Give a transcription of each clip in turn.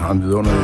har en vidunderlig...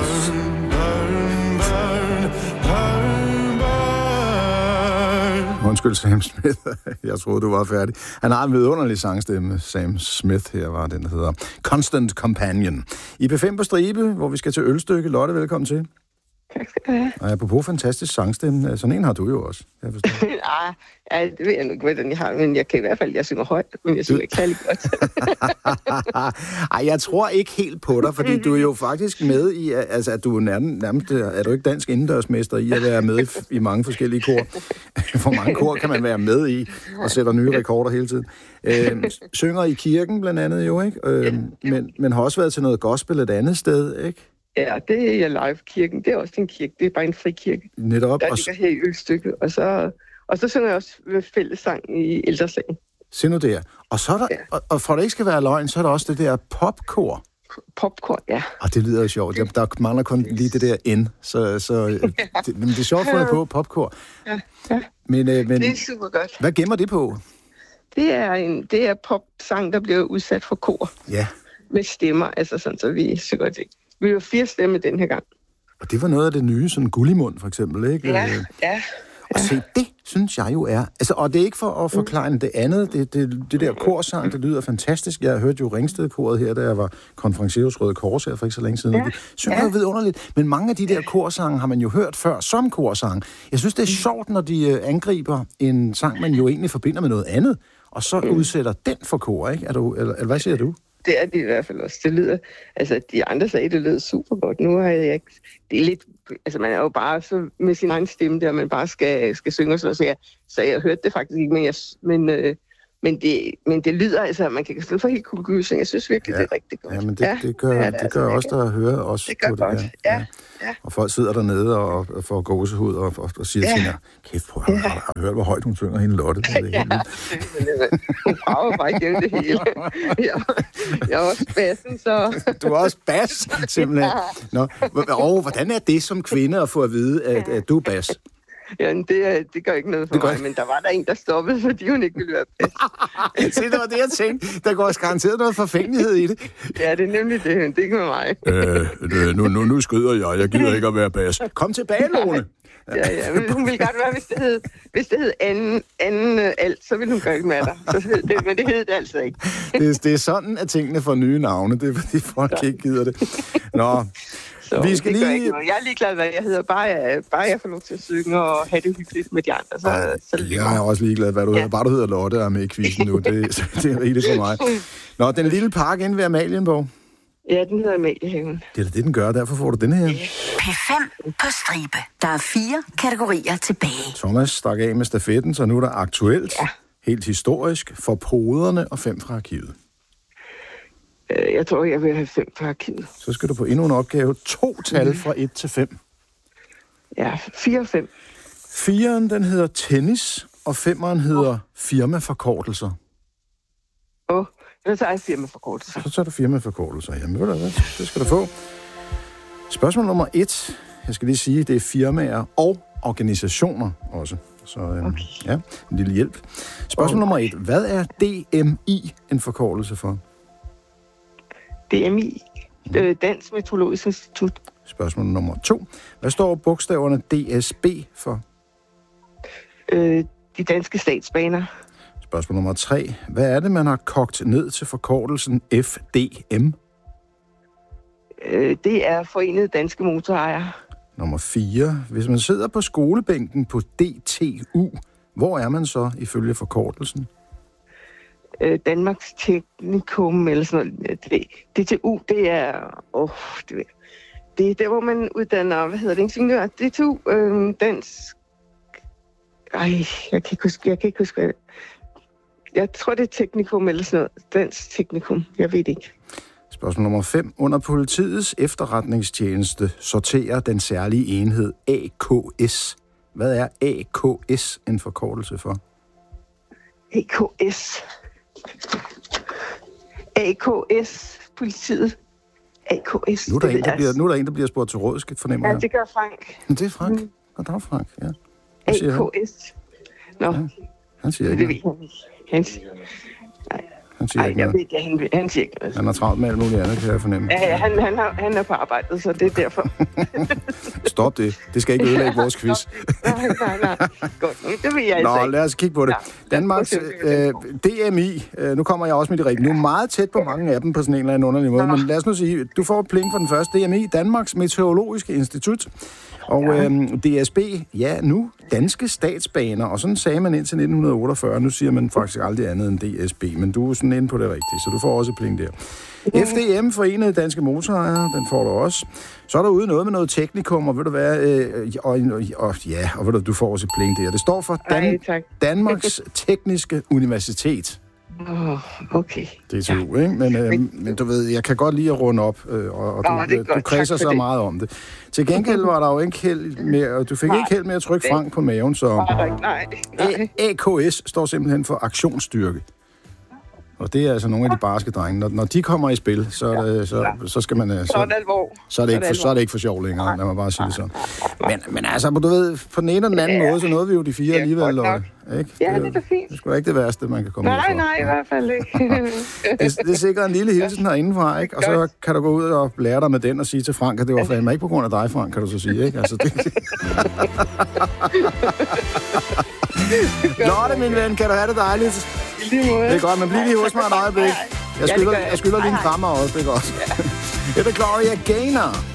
Undskyld, Sam Smith. Jeg troede, du var færdig. Han har en vidunderlig sangstemme. Sam Smith her var den, der hedder Constant Companion. I P5 på stribe, hvor vi skal til Ølstykke. Lotte, velkommen til. Tak skal du have. Og apropos fantastisk sangstemme. Sådan en har du jo også. Ja, det ved jeg nu ikke, hvordan jeg har, men jeg kan i hvert fald, jeg synger højt, men jeg synger ikke særlig godt. Ej, jeg tror ikke helt på dig, fordi du er jo faktisk med i, altså at du nærmest er du ikke dansk indendørsmester i at være med i mange forskellige kor. Hvor mange kor kan man være med i og sætter nye rekorder hele tiden. Synger i kirken blandt andet jo, ikke? Men har også været til noget gospel et andet sted, ikke? Ja, det er jeg live-kirken. Det er også en kirke. Det er bare en frikirke. Netop. Der ligger her i Ølstykke. Og så synger jeg også fællessang i Ældresagen. Se nu der. Og så er der, og for at det ikke skal være løgn, så er der også det der popkor. Popkor, ja. Og det lyder jo sjovt. Der mangler kun lige det der N. Men det er sjovt fundet på, popkor. Ja. Men, det er super godt. Hvad gemmer det på? Det er popsang, der bliver udsat for kor. Ja. Med stemmer, altså sådan, så vi synger det. Vi var 4 stemmer den her gang. Og det var noget af det nye, sådan Gullimund for eksempel, ikke? Ja. Og se, det synes jeg jo er... Altså, og det er ikke for at forklare det andet. Det der korsang, det lyder fantastisk. Jeg hørte jo Ringsted-koret her, da jeg var konferencier hos Røde Kors her for ikke så længe siden. Det synger jo vidunderligt. Men mange af de der korsange har man jo hørt før som korsang. Jeg synes, det er sjovt, når de angriber en sang, man jo egentlig forbinder med noget andet, og så udsætter den for kor, ikke? Eller hvad siger du? Det er det i hvert fald også. Det lyder, altså de andre sagde, det lød super godt. Nu har jeg ikke, det er lidt, altså man er jo bare så med sin egen stemme der, man bare skal synge og sådan, så jeg hørte det faktisk ikke, men det lyder, altså man kan sådan få helt kuldegysning. Jeg synes virkelig, det er rigtig godt. Ja, men det gør også, der hører også det på godt. Det her. Ja. Og folk sidder dernede og får gåsehud og siger til hende, kæft, prøv at høre, hvor højt hun synger hende Lotte. Hun brager bare igennem det hele. Jeg er også bassen, så... Du er også bas, simpelthen. Nå, hvordan er det som kvinde at få at vide, at du er bas? Ja, det gør ikke noget for mig, men der var der en, der stoppede, fordi hun ikke ville være bedst. Se, det var det, jeg tænkte. Der går garanteret noget forfængelighed i det. Ja, det er nemlig det. Det er ikke med mig. Nu skyder jeg. Jeg gider ikke at være bas. Kom tilbage, Lone. Ja, men hun ville godt være, hvis det hed anden alt, så ville hun gøre det med dig. Men det hed det altså ikke. Det er sådan, at tingene får nye navne. Det er, fordi folk ikke gider det. Nå, så vi skal lige... Jeg er ligeglad, hvad jeg hedder. Bare jeg får lov til at synge og have det hyggeligt med de andre. Så jeg er også ligeglad, hvad du hedder. Bare du hedder Lotte og er med i quizzen nu. Det er rigeligt for mig. Nå, den lille park inde ved Amalienborg. Ja, den hedder Amaliehaven. Det er det, den gør. Derfor får du den her. P5 på stribe. Der er 4 kategorier tilbage. Thomas stak af med stafetten, så nu er der aktuelt, helt historisk, for poderne og 5 fra arkivet. Jeg tror, jeg vil have 5 fra arkivet. Så skal du på endnu en opgave. 2 tal fra 1 til 5. Ja, 4 og 5. 4'eren, den hedder tennis, og 5'eren hedder firmaforkortelser. Så tager jeg firmaforkortelser. Så tager du firmaforkortelser. Jamen, ved du hvad? Det skal du få. Spørgsmål nummer 1. Jeg skal lige sige, det er firmaer og organisationer også. Så ja, en lille hjælp. Spørgsmål nummer 1. Hvad er DMI en forkortelse for? DMI. Dansk Meteorologisk Institut. Spørgsmål nummer 2. Hvad står bogstaverne DSB for? De danske statsbaner. Spørgsmål nummer 3. Hvad er det, man har kogt ned til forkortelsen FDM? Det er Forenede Danske Motorejere. Nummer 4. Hvis man sidder på skolebænken på DTU, hvor er man så ifølge forkortelsen? Danmarks Teknikum eller sådan noget. DTU, det er... det er der, hvor man uddanner, hvad hedder det, ingeniør? DTU, dansk... jeg kan ikke huske, hvad det. Jeg tror, det er teknikum eller sådan noget. Dansk teknikum. Jeg ved ikke. Spørgsmål nummer 5. Under politiets efterretningstjeneste sorterer den særlige enhed AKS. Hvad er AKS en forkortelse for? AKS. AKS. Politiet. AKS. Nu er der en, der bliver spurgt til råd, fornemmer jeg. Ja, det gør Frank. Det er Frank. Og der er Frank, ja. AKS. Nå. Ja, han siger ikke. Det ved han ikke. Han siger ikke jeg noget. ved ikke, han siger ikke noget. Han er travlt med alt muligt andet, kan jeg fornemme. Ja, han er på arbejdet, så det er derfor. Stop det. Det skal ikke ødelægge vores quiz. Nej. Godt, det vil jeg Nå, ikke. lad os kigge på det. Ja, Danmarks DMI, nu kommer jeg også med de rigtige. Nu er meget tæt på mange af dem på sådan en eller anden underlig måde, men lad os nu sige, du får pling for den første. DMI, Danmarks Meteorologiske Institut. Og DSB, ja nu, Danske Statsbaner, og sådan sagde man indtil 1948. Nu siger man faktisk aldrig andet end DSB, men du er sådan inde på det rigtige, så du får også et pling der. FDM, Forenede Danske Motorejere, den får du også. Så er der ude noget med noget teknikum, og ved du hvad, og ved du, du får også et pling der. Det står for Danmarks Tekniske Universitet. Okay. DTU, ikke? Men du ved, jeg kan godt lide at runde op, og du kredser så meget om det. Til gengæld var der jo ikke held med, og du fik ikke held med at trykke Frank på maven, så Nej. AKS står simpelthen for aktionsstyrke. Og det er altså nogle af de barske drenge. Når de kommer i spil, så skal man... Så er det alvor. Så er det ikke for sjov længere, lad mig bare sige det sådan. Men altså, du ved, på den ene og den anden måde, så nåede vi jo de 4 alligevel. Ikke? Ja, det er fint. Det er sgu da ikke det værste, man kan komme ud for. Nej, i hvert fald ikke. det sikrer en lille hilsen herindefra, ikke? Og så kan du gå ud og lære dig med den og sige til Frank, at det var fandme ikke på grund af dig, Frank, kan du så sige, ikke? Altså, det... Lotte, min ven, kan du have det dejligt? Det er godt, men bliv lige hos mig et øjeblik. Jeg skylder lige en krammer også, det er godt. Det er Gloria Gaynor.